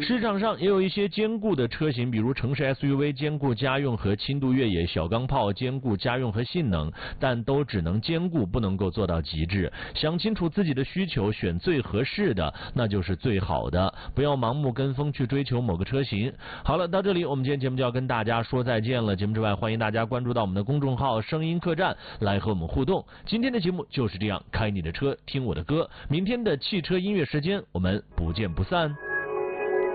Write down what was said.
市场上也有一些兼顾的车型，比如城市 SUV 兼顾家用和轻度越野，小钢炮兼顾家用和性能，但都只能兼顾，不能够做到极致。想清楚自己的需求，选最合适的，那就是最好的，不要盲目跟风去追求某个车型。好了，到这里我们今天节目就要跟大家说再见了。节目之外，欢迎大家关注到我们的公众号声音客栈来和我们互动。今天的节目就是这样，开你的车，听我的歌。明天的汽车音乐时间，我们不见不散。